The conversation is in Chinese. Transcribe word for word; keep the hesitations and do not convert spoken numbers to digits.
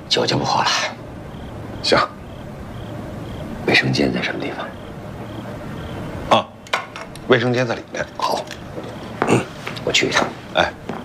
酒就不喝了。 行。 卫生间在什么地方？ 啊，卫生间在里面。 好，嗯，我去一趟。 哎。